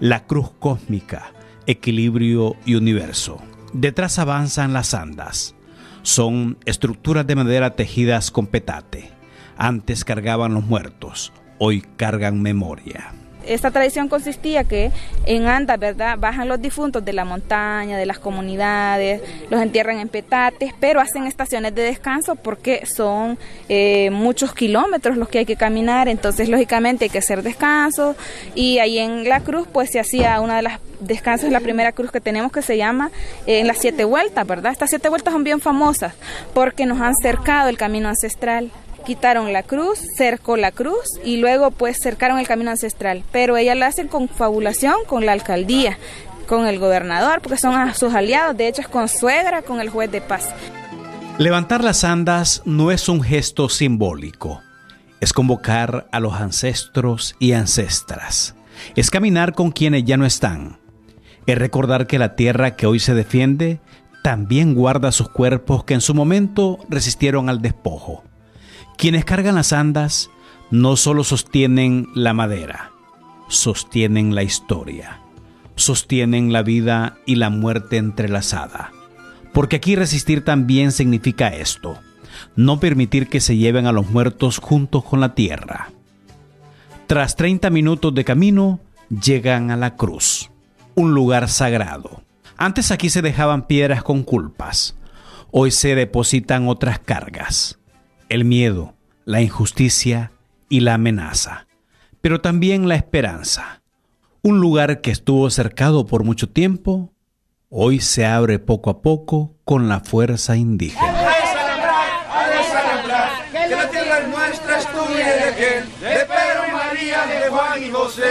la cruz cósmica, equilibrio y universo. Detrás avanzan las andas. Son estructuras de madera tejidas con petate. Antes cargaban los muertos, hoy cargan memoria. Esta tradición consistía que en andas, ¿verdad?, bajan los difuntos de la montaña, de las comunidades, los entierran en petates, pero hacen estaciones de descanso porque son muchos kilómetros los que hay que caminar, entonces lógicamente hay que hacer descansos, y ahí en la cruz pues se hacía una de las descansos, la primera cruz que tenemos, que se llama las 7 vueltas, ¿verdad? Estas 7 vueltas son bien famosas porque nos han cercado el camino ancestral. Quitaron la cruz, cercó la cruz y luego pues cercaron el camino ancestral, pero ellas la hacen con confabulación con la alcaldía, con el gobernador, porque son sus aliados, de hecho es consuegra con el juez de paz. Levantar las andas no es un gesto simbólico, es convocar a los ancestros y ancestras, es caminar con quienes ya no están, es recordar que la tierra que hoy se defiende también guarda sus cuerpos que en su momento resistieron al despojo. Quienes cargan las andas no solo sostienen la madera, sostienen la historia, sostienen la vida y la muerte entrelazada. Porque aquí resistir también significa esto, no permitir que se lleven a los muertos juntos con la tierra. Tras 30 minutos de camino, llegan a la cruz, un lugar sagrado. Antes aquí se dejaban piedras con culpas, hoy se depositan otras cargas. El miedo, la injusticia y la amenaza, pero también la esperanza. Un lugar que estuvo cercado por mucho tiempo, hoy se abre poco a poco con la fuerza indígena. A desalambrar, que la tierra es nuestra, es tuya y de aquel, de Pedro, María, de Juan y José.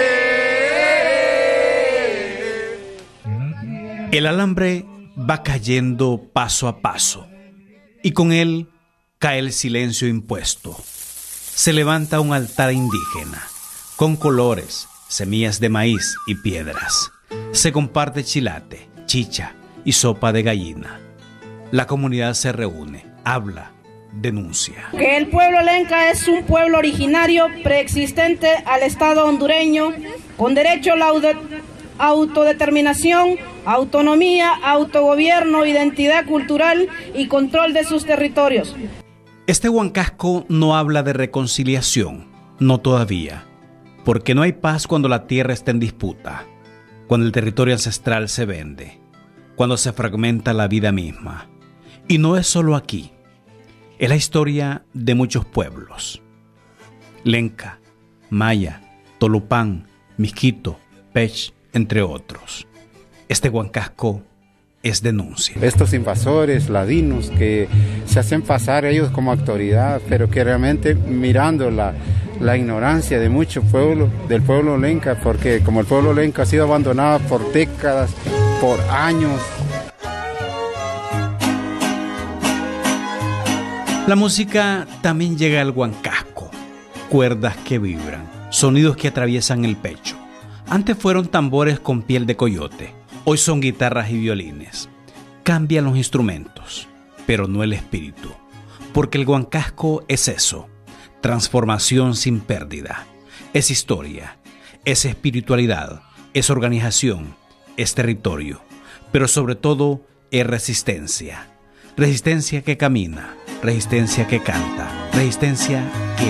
El alambre va cayendo paso a paso, y con él cae el silencio impuesto. Se levanta un altar indígena, con colores, semillas de maíz y piedras. Se comparte chilate, chicha y sopa de gallina. La comunidad se reúne, habla, denuncia. Que el pueblo lenca es un pueblo originario preexistente al Estado hondureño, con derecho a la autodeterminación, autonomía, autogobierno, identidad cultural y control de sus territorios. Este Huancasco no habla de reconciliación, no todavía, porque no hay paz cuando la tierra está en disputa, cuando el territorio ancestral se vende, cuando se fragmenta la vida misma. Y no es solo aquí, es la historia de muchos pueblos. Lenca, Maya, Tolupán, Misquito, Pech, entre otros. Este Huancasco es denuncia. Estos invasores ladinos que se hacen pasar ellos como autoridad, pero que realmente mirando la ignorancia de mucho pueblo, del pueblo lenca, porque como el pueblo lenca ha sido abandonado por décadas, por años. La música también llega al Huancasco, cuerdas que vibran, sonidos que atraviesan el pecho. Antes fueron tambores con piel de coyote, hoy son guitarras y violines. Cambian los instrumentos, pero no el espíritu, porque el Huancasco es eso, transformación sin pérdida. Es historia, es espiritualidad, es organización, es territorio, pero sobre todo es resistencia. Resistencia que camina, resistencia que canta, resistencia que